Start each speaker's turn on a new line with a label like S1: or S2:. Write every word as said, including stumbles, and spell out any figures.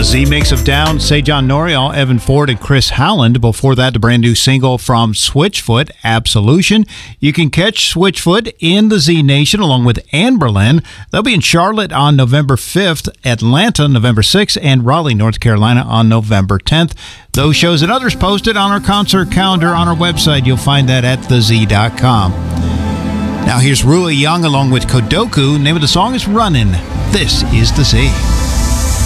S1: A Z mix of Down, Sejan Norial, Evan Ford, and Chris Howland. Before that, the brand new single from Switchfoot, Absolution. You can catch Switchfoot in the Z Nation along with Anberlin. They'll be in Charlotte on November fifth, Atlanta November sixth, and Raleigh, North Carolina on November tenth. Those shows and others posted on our concert calendar on our website. You'll find that at the z dot com. Now here's Rui Young along with Kodoku. Name of the song is Runnin'. This is The Z.